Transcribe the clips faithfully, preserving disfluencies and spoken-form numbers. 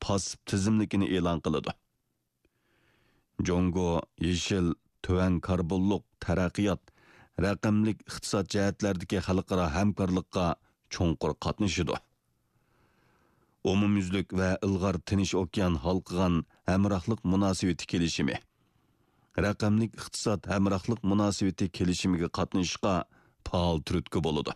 passiv tizimlikini e'lon qiladi. Jongo yeshil, tuvan karbonliq taraqqiyot, raqamlik iqtisod jihatlaridagi xalqaro hamkorlikqa cho'nqur qatnashadi. Umumyuzlik va ilg'or Tinch okean halqigan hamrohlik munosabati kelishimi, raqamlik iqtisod hamrohlik munosabati kelishimiga qatnashishga faol turtki bo'ladi.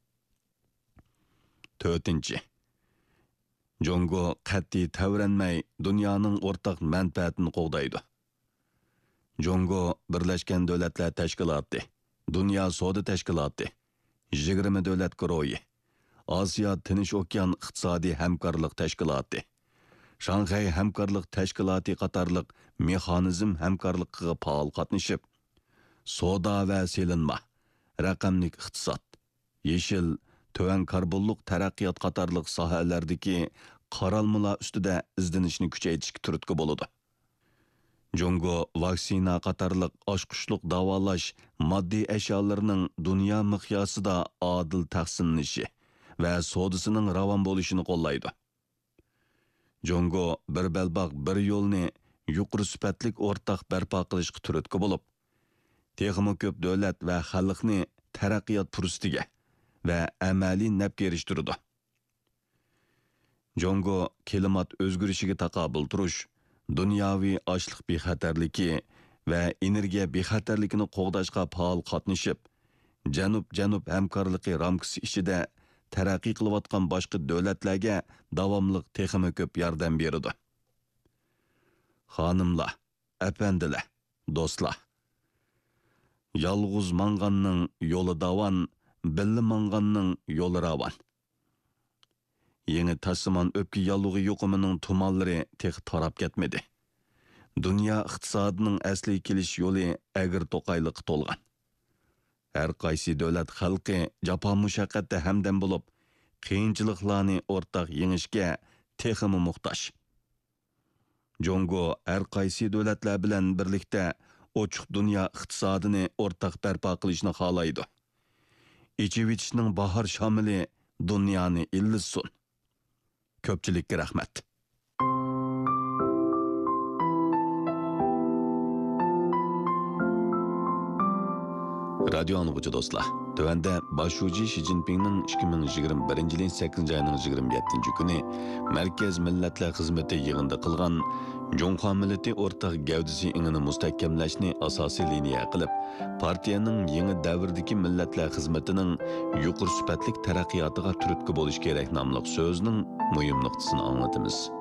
to'rtinchi. Jongo qat'iy tavranmay dunyoning o'rtaq manfaatini qo'g'daydi. Jongo Birlashgan Davlatlar Tashkiloti, Dunyo savdo tashkiloti, yigirma davlat guruhi, Osiyo Tinch okean iqtisodiy hamkorlik tashkiloti, Shanxay hamkorlik tashkiloti qatorliq mexanizm hamkorligiga faol qatnashib, savdo va selinma, raqamlik iqtisod, yeshil, tuvan karbonliq taraqqiyot qatorliq sohalardagi qaralmalar ustida izlanishni kuchaytirishga turtki bo'ladi. Jongo vaksina qatorliq oshqushliq davolash moddiy ashyolarining dunyo miqyosida adil taqsimlanishi va savdosining ravon bo'lishini qo'llaydi. Jongo bir belbaq bir yo'lni yuqori sifatli o'rtaq barpo qilishga turtki bo'lib, texmo ko'p davlat va xalqni taraqqiyot fursatiga va amaliy nafga erishtirdi. Jongo klimat o'zgarishiga taqobil turish, dunyoviy ochliq bexatarligi va energiya bexatarligini qo'g'dashga faol qatnashib, janub-janub hamkorligi ramkasi ichida taraqqiy qilayotgan boshqa davlatlarga davomli texmo ko'p yordam beradi. Xonimlar, apandilar, do'stlar. Yolg'iz manganning yo'li davan, billi manganning yo'li ravon. Yeni tasimon o'pki yolg'i yuqumining tumanlari tex tarab ketmedi. Dunyo iqtisodining asli kelish yo'li agir to'qayliq to'lgan. Har qaysi davlat xalqi jafo mushaqqatda hamdam bo'lib, qiyinchiliklarni o'rtaq yengishga texmi muhtoj. Jongo har qaysi davlatlar bilan birlikda ochiq dunyo iqtisodini o'rtaq barpo qilishni xohlaydi. Ichivitishning bahor shamili dunyoni illissun. Ko'pchilikka rahmat. Radio anlıqçı dostlar, tövəndə başucu Xi Jinping'nin ikki ming yigirma birinchi yilning sakkizinchi ayının yigirma yettinchi kuni Merkez Millatlar Xizmati yig'inida qilgan Jonxo millati o'rtaq gavdasi ingini mustahkamlashni asosiy liniya qilib, partiyaning yangi davrdagi millatlar xizmatining yuqori sifatli taraqqiyotiga turtki bo'lish kerak nomli so'zning muhim nuqtasini anglatamiz.